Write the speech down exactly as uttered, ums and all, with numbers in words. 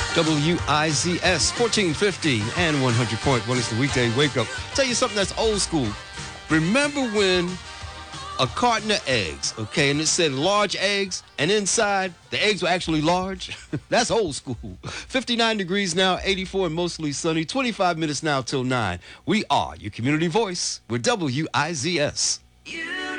W I Z S fourteen fifty and one hundred point one is the weekday wake up. Tell you something that's old school. Remember when a carton of eggs, okay, and it said large eggs, and inside the eggs were actually large? That's old school. fifty-nine degrees now, eighty-four and mostly sunny, twenty-five minutes now till nine. We are your community voice with W I Z S. You